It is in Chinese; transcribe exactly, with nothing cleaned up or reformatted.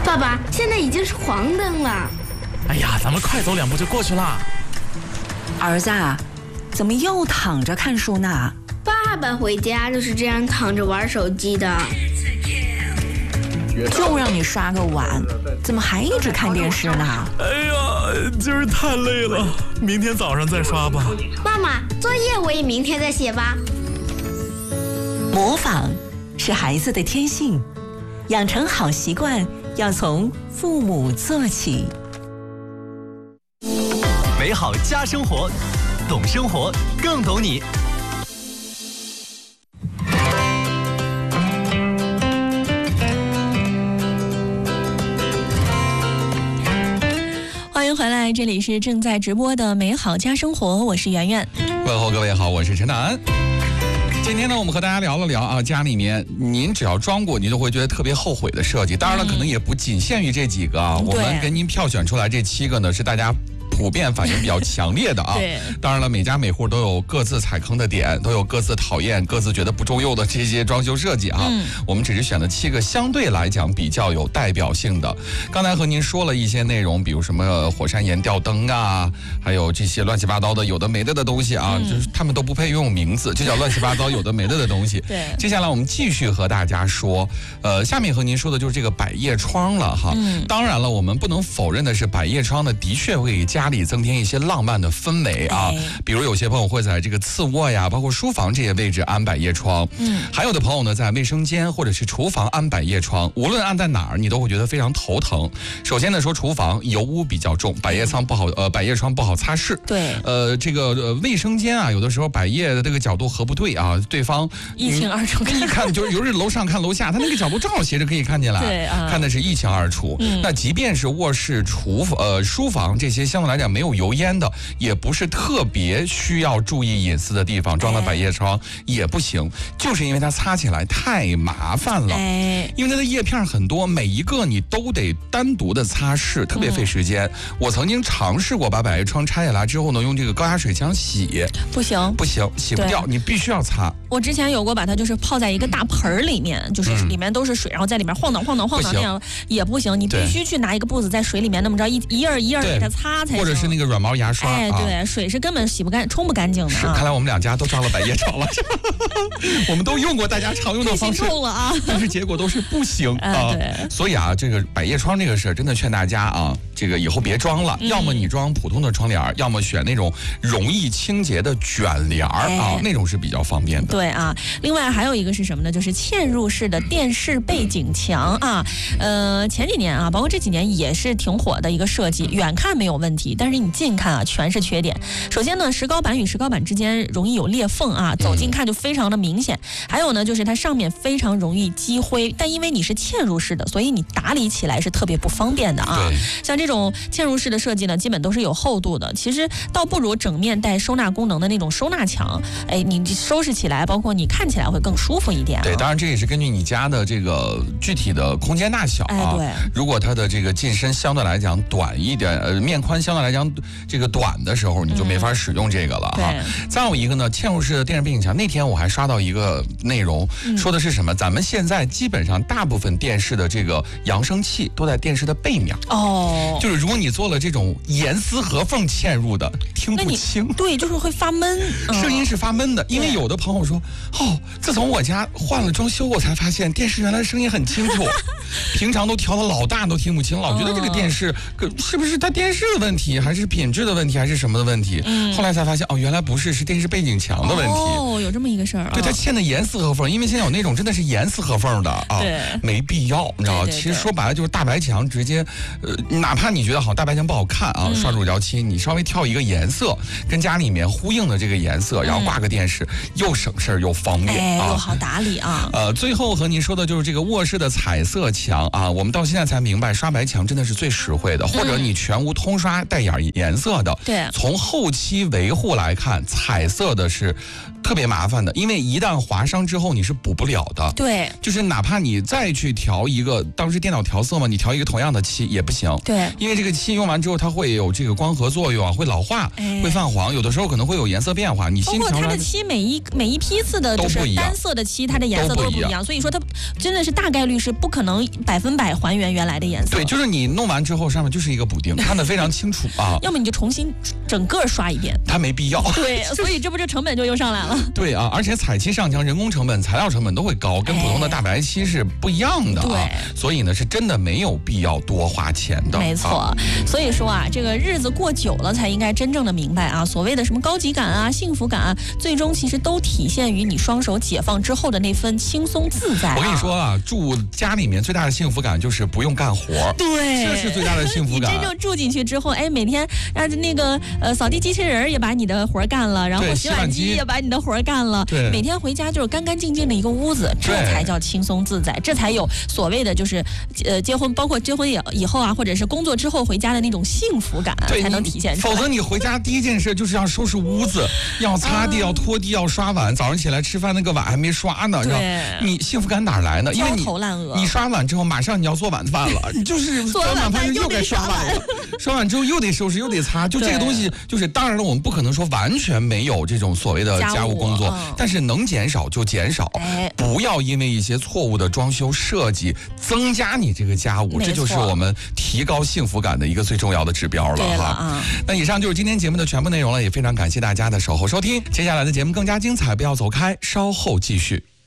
爸爸，现在已经是黄灯了。 哎呀，咱们快走两步就过去了。 儿子，怎么又躺着看书呢？ 爸爸回家就是这样躺着玩手机的。 就让你刷个碗，怎么还一直看电视呢？ 哎呀，今儿太累了，明天早上再刷吧。 妈妈，作业我也明天再写吧。 模仿是孩子的天性，养成好习惯要从父母做起。 美好家生活，懂生活更懂你。 欢迎回来，这里是正在直播的美好家生活，我是圆圆。 问候各位好，我是陈楠。今天呢，我们和大家聊了聊啊，家里面您只要装过，您都会觉得特别后悔的设计。当然了，可能也不仅限于这几个啊，我们给您票选出来这七个呢，是大家普遍反应比较强烈的啊。 对， 当然了，每家每户都有各自踩坑的点，都有各自讨厌、各自觉得不中用的这些装修设计啊。嗯、我们只是选了七个相对来讲比较有代表性的。刚才和您说了一些内容，比如什么火山岩吊灯啊，还有这些乱七八糟的有的没的的东西啊，嗯、就是他们都不配拥有名字，就叫乱七八糟有的没的的东西。 对， 接下来我们继续和大家说，呃，下面和您说的就是这个百叶窗了哈。嗯、当然了，我们不能否认的是，百叶窗呢的确会给家里增添一些浪漫的氛围啊，比如有些朋友会在这个次卧呀，包括书房这些位置安百叶窗，嗯，还有的朋友呢在卫生间或者是厨房安百叶窗，无论安在哪儿，你都会觉得非常头疼。首先呢，说厨房油污比较重，百叶窗不好，呃，百叶窗不好擦拭。 对， 呃，这个、呃、卫生间啊，有的时候百叶的这个角度合不对啊，对方一清二楚， 一看就是有时楼上看楼下，他那个角度正好斜着可以看见来， 对啊， 看的是一清二楚。嗯、那即便是卧室、厨呃书房这些相对来讲没有油烟的，也不是特别需要注意隐私的地方，装了百叶窗也不行，就是因为它擦起来太麻烦了。哎，因为它的叶片很多，每一个你都得单独的擦拭，特别费时间。嗯、我曾经尝试过把百叶窗拆下来之后呢，用这个高压水枪洗， 不行， 不行，洗不掉，你必须要擦。 我之前有过把它就是泡在一个大盆里面，嗯、就是里面都是水，然后在里面晃荡晃荡晃荡那样也不行，你必须去拿一个布子在水里面那么着一一页一页给它擦才行， 或者是那个软毛牙刷。 哎，对，水是根本洗不干、冲不干净的、啊。 是，看来我们两家都装了百叶窗了，我们都用过大家常用的方式了啊， 但是结果都是不行啊。 啊对， 所以啊，这个百叶窗这个事儿，真的劝大家啊，这个以后别装了，嗯、要么你装普通的窗帘，要么选那种容易清洁的卷帘儿、哎、啊，那种是比较方便的。 对啊，另外还有一个是什么呢？就是嵌入式的电视背景墙啊，呃，前几年啊，包括这几年也是挺火的一个设计，远看没有问题，但是你近看啊，全是缺点。首先呢，石膏板与石膏板之间容易有裂缝啊，走近看就非常的明显。还有呢，就是它上面非常容易积灰，但因为你是嵌入式的，所以你打理起来是特别不方便的啊。像这种嵌入式的设计呢，基本都是有厚度的，其实倒不如整面带收纳功能的那种收纳墙，哎，你收拾起来，包括你看起来会更舒服一点、啊。 对，当然这也是根据你家的这个具体的空间大小啊。 哎、对， 如果它的这个进深相对来讲短一点，呃，面宽相对来讲这个短的时候，你就没法使用这个了哈。嗯、再有一个呢，嵌入式的电视背景墙，那天我还刷到一个内容，嗯、说的是什么？咱们现在基本上大部分电视的这个扬声器都在电视的背面哦，就是如果你做了这种严丝合缝嵌入的，听不清， 对，就是会发闷， 声音是发闷的。嗯、因为有的朋友说，哦，自从我家换了装修，我才发现电视原来声音很清楚，平常都调的老大都听不清，老觉得这个电视是不是它电视的问题，还是品质的问题，还是什么的问题？嗯、后来才发现，哦，原来不是，是电视背景墙的问题。 哦，有这么一个事儿啊。 对，它嵌的严丝合缝，因为现在有那种真的是严丝合缝的啊， 对， 没必要，你知道吗？其实说白了就是大白墙直接，呃，哪怕你觉得好大白墙不好看啊，嗯、刷乳胶漆，你稍微挑一个颜色跟家里面呼应的这个颜色，然后挂个电视，嗯、又省事儿又方便、 哎、 啊， 又好打理啊。 呃，最后和您说的就是这个卧室的彩色墙啊，我们到现在才明白，刷白墙真的是最实惠的，或者你全屋通刷带眼颜色的。 对、嗯， 从后期维护来看，彩色的是特别麻烦的，因为一旦划伤之后你是补不了的。 对， 就是哪怕你再去调一个，当时电脑调色嘛，你调一个同样的漆也不行。 对， 因为这个漆用完之后它会有这个光合作用啊，会老化，哎、会泛黄，有的时候可能会有颜色变化。你新包括它的漆每一每一批依次的就是单色的漆，它的颜色都是不一样，所以说它真的是大概率是不可能百分百还原原来的颜色。 对，就是你弄完之后上面就是一个补丁，看得非常清楚啊。 要么你就重新整个刷一遍， 它没必要。 对，所以这不就成本就又上来了。对啊，而且彩漆上墙，人工成本、材料成本都会高，跟普通的大白漆是不一样的啊。对，所以呢是真的没有必要多花钱的。 没错，啊、所以说啊，这个日子过久了才应该真正的明白啊，所谓的什么高级感啊、幸福感啊，最终其实都体现于你双手解放之后的那份轻松自在、啊。 我跟你说啊，住家里面最大的幸福感就是不用干活， 对， 这是最大的幸福感。 你真正住进去之后，哎，每天啊那个呃扫地机器人也把你的活干了，然后洗碗机也把你的活干了，对，每天回家就是干干净净的一个屋子，这才叫轻松自在，这才有所谓的就是呃结婚，包括结婚以以后啊，或者是工作之后回家的那种幸福感、啊，才能体现出来。 否则你回家第一件事就是要收拾屋子，要擦地，要拖地，要刷碗。早上起来吃饭那个碗还没刷呢， 对， 你幸福感哪来呢？因为你焦头烂额， 你刷完之后马上你要做晚饭了，你就是做完晚饭又该刷碗了，刷完之后又得收拾又得擦，就这个东西就是当然了，我们不可能说完全没有这种所谓的家务工作，嗯、但是能减少就减少，哎、不要因为一些错误的装修设计增加你这个家务，这就是我们提高幸福感的一个最重要的指标了哈。啊、那以上就是今天节目的全部内容了，也非常感谢大家的守候收听，接下来的节目更加精彩，不要走开，稍后继续。